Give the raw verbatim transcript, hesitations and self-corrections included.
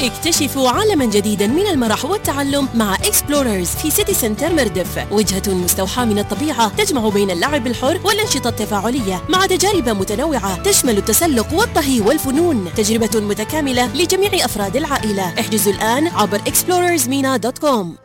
اكتشفوا عالما جديدا من المرح والتعلم مع إكسبلوررز في سيتي سنتر مردف، وجهة مستوحاة من الطبيعة تجمع بين اللعب الحر والأنشطة التفاعلية مع تجارب متنوعة تشمل التسلق والطهي والفنون. تجربة متكاملة لجميع أفراد العائلة. احجزوا الآن عبر إكسبلوررز مينا دوت كوم.